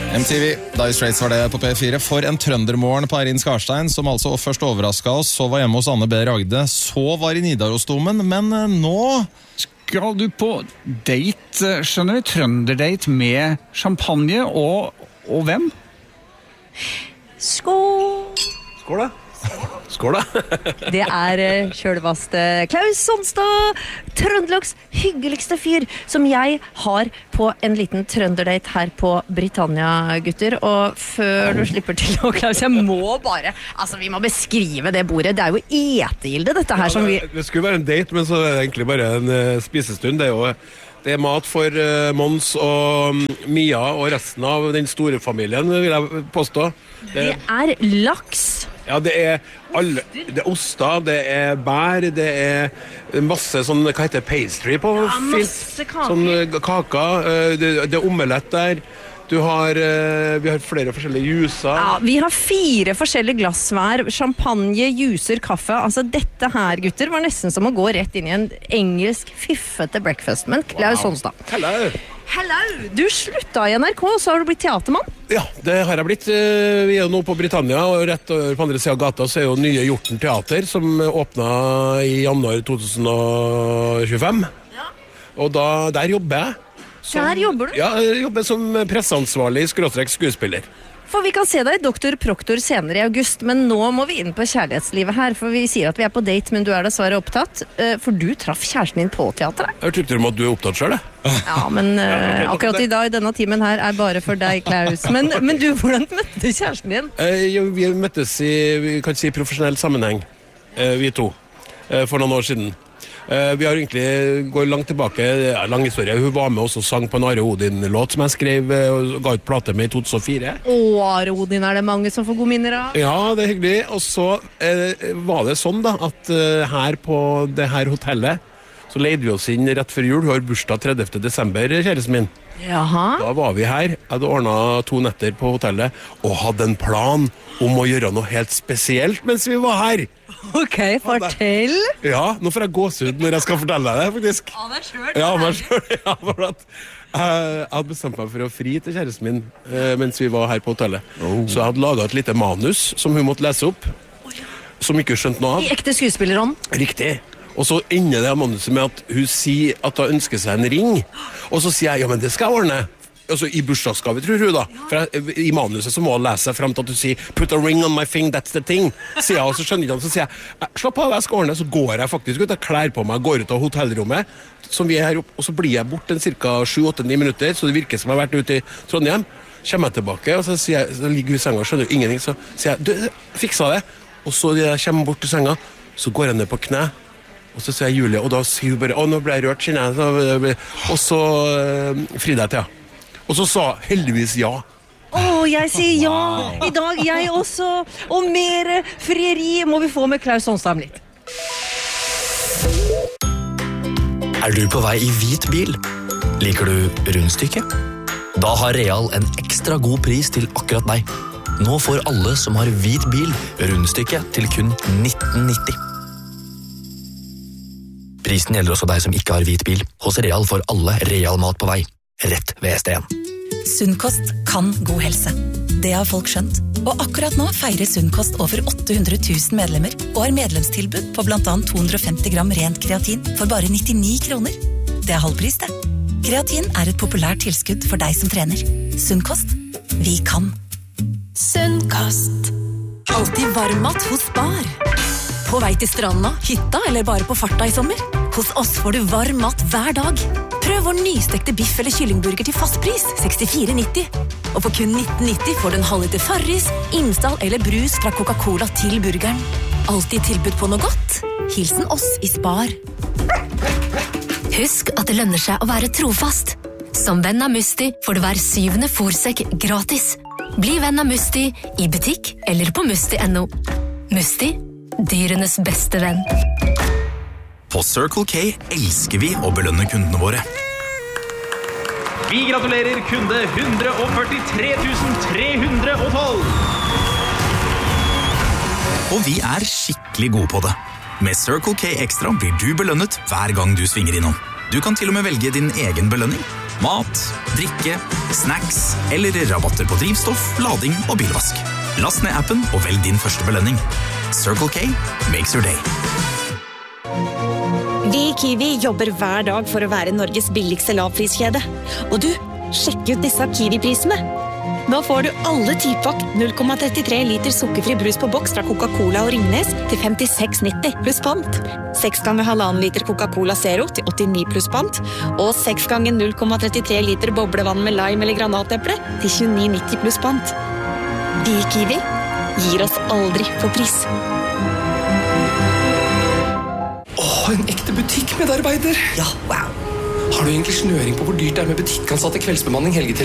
MTV, Dire Straits var det på P4. For en trøndermorgen på Eirin Skarstein, som altså først overrasket oss, så var hjemme hos Anne B. Ragde, så var i Nidarosdomen, men nå... Skal du på date, skjønner vi, trønderdate med champagne og hvem? Skål! Skål da! Skål da! Det kjølvaste Klaus Sonstad, Trøndelags hyggeligste fyr, som jeg har på en liten trønderdate her på Britannia, gutter. Og før du slipper til nå, Klaus, jeg må bare, vi må beskrive det bordet. Det jo etegilde, dette her som vi... Det skulle være en date, men så det egentlig bare en spisestund. Det mat for Mons og Mia og resten av den store familien, vil jeg påstå. Det laks. Ja, det det oster, det bær, det masse sånn, hva heter pastry på? Ja, masse kaker. Sånn kaker, det omelett der. Vi har flere forskjellige juicer. Ja, vi har 4 forskjellige glass hver. Champagne, juicer, kaffe. Dette her, gutter, var nesten som å gå rett inn i en engelsk fiffete breakfast. Men Klaus Sonstad. Hello! Du slutta i NRK, så har du blitt teatermann? Ja, det har jeg blitt. Vi jo nå på Britannia, og rett over på andre siden av gata så jo nye Hjorten Teater, som åpnet i januar 2025. Ja. Og der jobber jeg. Der jobber du? Ja, jeg jobber som presseansvarlig / skuespiller. For vi kan se deg i Dr. Proctor senere i august, men nå må vi inn på kjærlighetslivet her, for vi sier at vi på date, men du dessverre opptatt, for du traff kjæresten din på teateret. Jeg har tykt om at du opptatt selv, Ja, men akkurat i dag, denne timen her, bare for deg, Klaus. Men du, hvordan møtte du kjæresten din? Vi møttes i, vi kan si, profesjonell sammenheng, vi to, for noen år siden. Vi har egentlig gått langt tilbake, lang historie. Hun var med også og sang på en Are Odin-låt som jeg skrev og ga ut plate med i 2004. Are Odin, det mange som får gode minner av? Ja, det hyggelig. Og så var det sånn da, at her på det her hotellet, så leide vi oss inn rett før jul. Hun har bursdag 30. desember, kjæresten min. Jaha. Da var vi her, hadde ordnet 2 netter på hotellet, og hadde en plan om å gjøre noe helt spesielt mens vi var her. Ok, fortell. Ja, nå får jeg gåsehud når jeg skal fortelle deg det, faktisk. Ja, det selv. Ja, meg selv. Ja, for at jeg hadde bestemt meg for å fri til kjæresten min mens vi var her på hotellet. Så jeg hadde laget et lite manus som hun måtte lese opp, som ikke skjønte noe av. I ekte skuespillerånd. Riktig. Og så ender det manuset med at hun sier at hun ønsker seg en ring. Og så sier jeg, ja, men det skal jeg ordne. Altså i bursdagsgave, tror hun da. For i manuset så må jeg lese frem til at du sier put a ring on my thing, that's the thing. Sier jeg, og så skjønner jeg, så sier jeg, slapp av, jeg skal ordne. Så går jeg faktisk ut, jeg klær på meg, går ut av hotellrommet, som vi her oppe, og så blir jeg bort en cirka 7-8-9 minutter, så det virker som jeg har vært ute i Trondheim. Kommer jeg tilbake, og så sier jeg, så ligger hun i senga og skjønner ingenting, så sier jeg, du, fiksa det. Og så jeg kommer bort til senga, så går jeg ned på kne, og så sier jeg Julie, og da sier hun bare, å, nå ble jeg rørt, kjenner jeg, og så fridde jeg til, ja. Og så sa heldigvis ja. Jeg sier ja. I dag jeg også. Og mer frieri må vi få med Klaus Sonstad litt. Du på vei i hvit bil? Liker du rundstykke? Da har Real en ekstra god pris til akkurat deg. Nå får alle som har hvit bil rundstykke til kun 19,90. Prisen gjelder også deg som ikke har hvit bil. Hos Real får alle Real mat på vei. Rett ved STN. Sunnkost kan god helse. Det har folk skjønt. Og akkurat nå feirer Sunnkost over 800 000 medlemmer og har medlemstilbud på blant annet 250 gram rent kreatin for bare 99 kroner. Det er halvpris, det. Kreatin er et populært tilskudd for deg som trener. Sunnkost. Vi kan. Sunnkost. Alltid varmmat hos Spar. På vei til stranda, hytta eller bare på farta i sommer? Hos oss får du varm mat hver dag. Prøv vår nystekte biff eller kyllingburger til fastpris, 64,90. Og for kun 19,90 får du en halvliter Farris, Imsdal eller brus fra Coca-Cola til burgeren. Alltid tilbud på noe godt. Hilsen oss i Spar. Husk at det lønner seg å være trofast. Som venn av Musti får du hver 7. fôrsekk gratis. Bli venn av Musti i butikk eller på musti.no. Musti, dyrenes beste venn. På Circle K elsker vi å belønne kundene våre. Vi gratulerer kunde 143 312! Og vi skikkelig gode på det. Med Circle K Extra blir du belønnet hver gang du svinger innom. Du kan til og med velge din egen belønning. Mat, drikke, snacks eller rabatter på drivstoff, lading og bilvask. Last ned appen og velg din første belønning. Circle K makes your day. Vi i Kiwi jobber hver dag for å være Norges billigste lavpriskjede. Og du, sjekk ut disse Kiwi-prisene. Nå får du alle 10-pakk 0,33 liter sukkerfri brus på boks fra Coca-Cola og Ringnes til 56,90 pluss pant. 6 ganger 1,5 liter Coca-Cola Zero til 89 pluss pant. Og 6 ganger 0,33 liter boblevann med lime eller granateple til 29,90 pluss pant. Vi i Kiwi gir oss aldri på pris. En ekte butikkmedarbeider. Ja, wow. Har du egentlig snøring på hvor dyrt det med butikkansatte kveldsbemanning helgetid?